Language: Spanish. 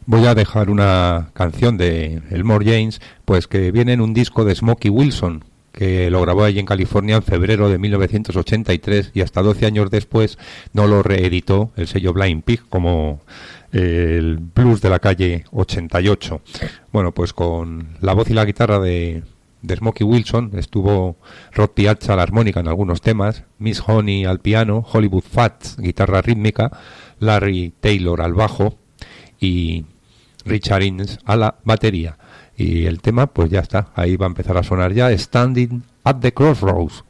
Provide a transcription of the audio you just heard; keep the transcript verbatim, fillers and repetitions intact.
voy a dejar una canción de Elmore James, pues que viene en un disco de Smokey Wilson, que lo grabó allí en California en febrero de mil novecientos ochenta y tres, y hasta doce años después no lo reeditó el sello Blind Pig como eh, el blues de la calle ochenta y ocho. Bueno, pues con la voz y la guitarra de, de Smokey Wilson estuvo Rod Piazza a la armónica en algunos temas, Miss Honey al piano, Hollywood Fats guitarra rítmica, Larry Taylor al bajo y Richard Innes a la batería. Y el tema pues ya está, ahí va a empezar a sonar ya, Standing at the Crossroads.